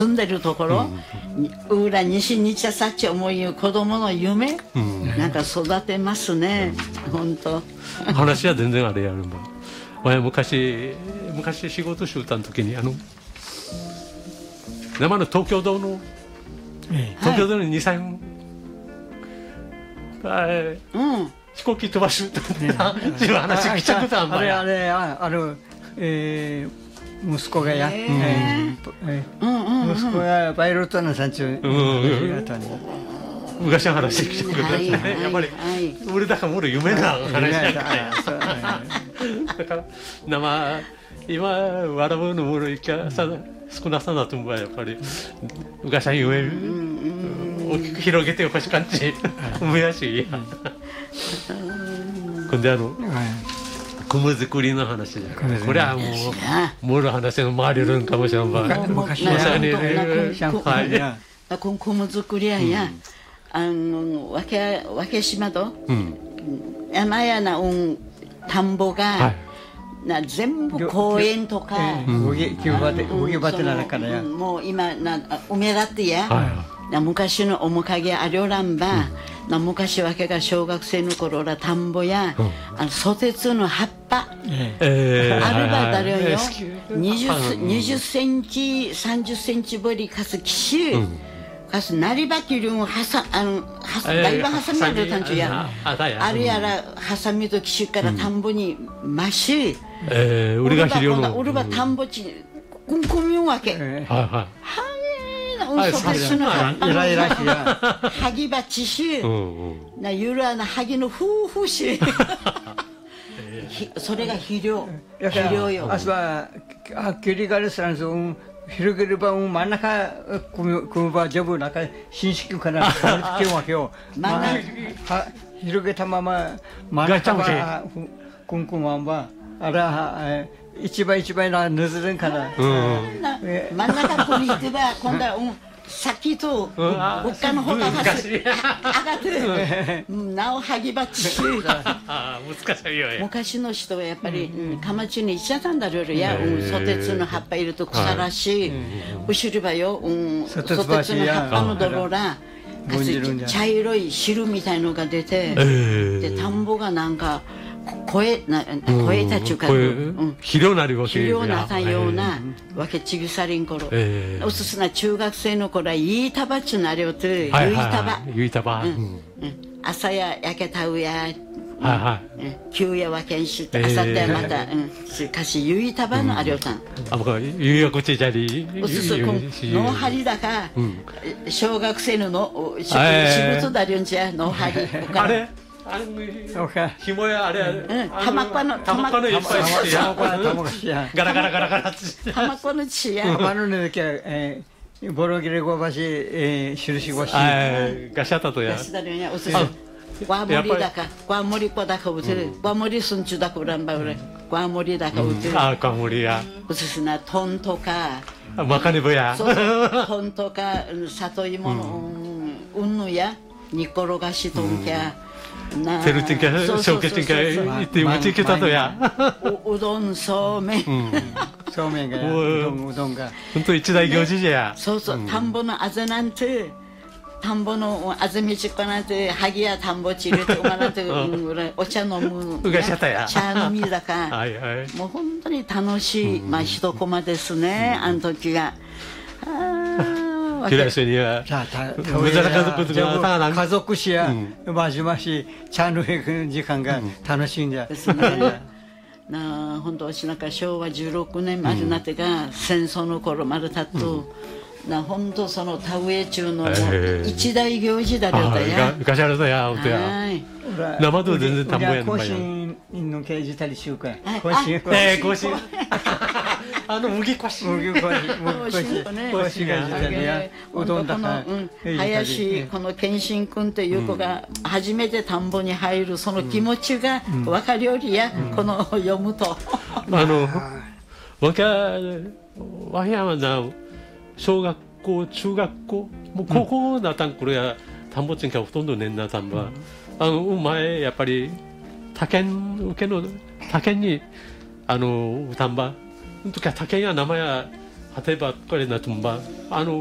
住んでるところ、裏西日茶ち思い子供の夢、なんか育てますね、本当。 話は全然あれやるんだ。前昔仕事しゅうたん時に生の東京ドの2、3分飛行機飛ばしゅうたっていう話聞いたことあんまや。 息子が息子がパイロットの山中昔の話聞いたことあってね、やっぱり俺だから夢な話だからだから今笑うのもろいかさ少なさだと思うわ、やっぱり昔は夢大きく広げてほしかんち思いやしほんで米作りの話だから、これはもうもろ話の回りるんかもしれんば。 昔はね、米作りやわけ島と山やな田んぼが全部公園とかもう今埋め立てや昔の面影ありょらんば、昔わけが小学生の頃ら田んぼやソテツの葉っぱあるばだれよ20センチ30センチぼりかすきしかすなりばきりんをなりばはさみあるたんちゅやあれやらはさみときしから田んぼにまし俺が肥料の俺は田んぼちくんこみんわけはぎばちしゆるなはぎの夫婦しそれが肥料よ。 あすはキリガルスランス広げれば真ん中組むばジョブ中新式から変わけよ広げたまま真ん中はくんくんわんばあら一倍なぬずるんから真ん中こに行けば今度は先と他の方が上がってなおはぎばっち昔の人はやっぱりかちに行っちゃったんだろうやソテツの葉っぱいると腐らし後ろばよソテツの葉っぱの泥ら茶色い汁みたいのが出てで田んぼがなんか声たちゅうか肥料なりわけ肥料なさようなわけちぐさりんころおすすな中学生の頃はいいたばちゅなりょとゆいたば朝や焼けたうや旧やわけんし朝ってまたしかしゆいたばのありょたんゆいやこちじゃりおすすのはりだか小学生の仕事だりょんじゃのはりあれひもやあれたまこのいっぱいガラガラたまこの血やたまのねけボロギレゴバシ印ゴシガシャタとやおすすわもりだかわもりこだかうてわもりすんちゅだかうらんばうれわもりだかうてわもりやおすすなトンとかまかねぶやトンとか里芋のうんぬや煮転がしとんきゃセルチンか小ケチンか行って持ち行けたとやうどんそうめんそうめんがうどんが本当一大行事じゃそう田んぼのあぜなんて田んぼのあぜ道っこなんてはぎや田んぼち入れておまなんてお茶飲む茶飲みだかもう本当に楽しい一コマですねあの時が平井には家族しやまじまし茶の時間が楽しいんじゃ本当しなんか昭和16年までなってが戦争の頃までたっと本当その田植え中の一大行事だよだや昔あれだや本当や生と全然田んぼやんのばやの刑事たりしゅうかい更新麦こし林この健信君っていう子が初めて田んぼに入るその気持ちが分かるよりやこの読むとわけはな小学校中学校もう高校なたんこれや田んぼちんかほとんどねんな田んぼは前やっぱり他県受けの他県に田んぼ時は他県や名前や例えばこれなtumba